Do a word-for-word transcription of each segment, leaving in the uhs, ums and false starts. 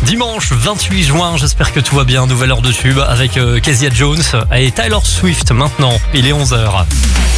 Dimanche vingt-huit juin, j'espère que tout va bien. Nouvelle heure de tube avec euh, Kezia Jones et Taylor Swift maintenant. Il est onze heures.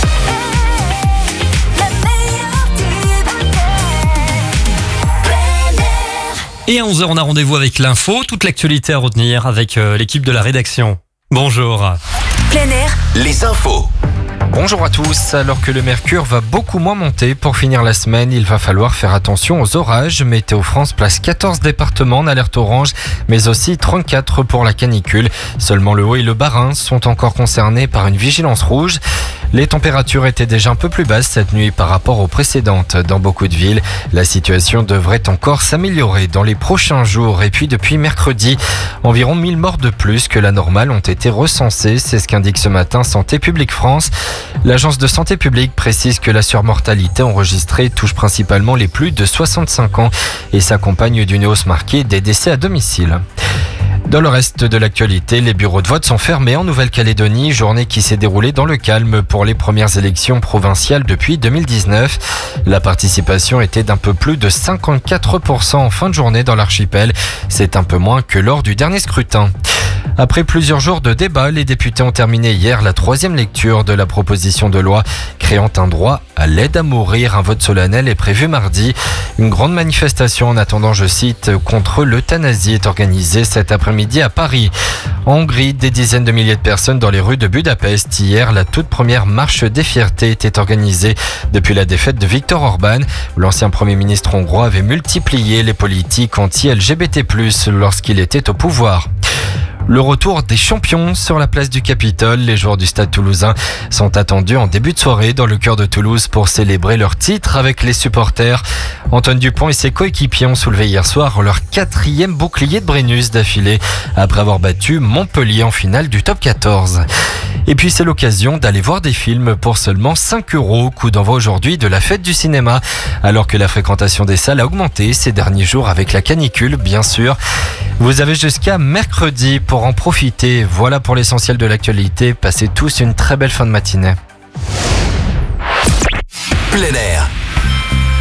Et à onze heures, on a rendez-vous avec l'info, toute l'actualité à retenir avec euh, l'équipe de la rédaction. Bonjour. Plein air. Les infos. Bonjour à tous. Alors que le mercure va beaucoup moins monter pour finir la semaine, il va falloir faire attention aux orages. Météo France place quatorze départements en alerte orange, mais aussi trente-quatre pour la canicule. Seulement le Haut et le Bas-Rhin sont encore concernés par une vigilance rouge. Les températures étaient déjà un peu plus basses cette nuit par rapport aux précédentes dans beaucoup de villes. La situation devrait encore s'améliorer dans les prochains jours. Et puis depuis mercredi, environ mille morts de plus que la normale ont été recensés. C'est ce qu'indique ce matin Santé publique France. L'agence de santé publique précise que la surmortalité enregistrée touche principalement les plus de soixante-cinq ans et s'accompagne d'une hausse marquée des décès à domicile. Dans le reste de l'actualité, les bureaux de vote sont fermés en Nouvelle-Calédonie, journée qui s'est déroulée dans le calme pour les premières élections provinciales depuis deux mille dix-neuf. La participation était d'un peu plus de cinquante-quatre pour cent en fin de journée dans l'archipel. C'est un peu moins que lors du dernier scrutin. Après plusieurs jours de débat, les députés ont terminé hier la troisième lecture de la proposition de loi créant un droit à l'aide à mourir. Un vote solennel est prévu mardi. Une grande manifestation en attendant, je cite, contre l'euthanasie est organisée cet après-midi à Paris. En Hongrie, des dizaines de milliers de personnes dans les rues de Budapest. Hier, la toute première marche des fiertés était organisée depuis la défaite de Viktor Orban. L'ancien Premier ministre hongrois avait multiplié les politiques anti-L G B T plus, lorsqu'il était au pouvoir. Le retour des champions sur la place du Capitole. Les joueurs du Stade Toulousain sont attendus en début de soirée dans le cœur de Toulouse pour célébrer leur titre avec les supporters. Antoine Dupont et ses coéquipiers ont soulevé hier soir leur quatrième bouclier de Brennus d'affilée après avoir battu Montpellier en finale du top quatorze. Et puis c'est l'occasion d'aller voir des films pour seulement cinq euros. Coup d'envoi aujourd'hui de la fête du cinéma. Alors que la fréquentation des salles a augmenté ces derniers jours avec la canicule, bien sûr. Vous avez jusqu'à mercredi pour en profiter. Voilà pour l'essentiel de l'actualité. Passez tous une très belle fin de matinée. Plein air.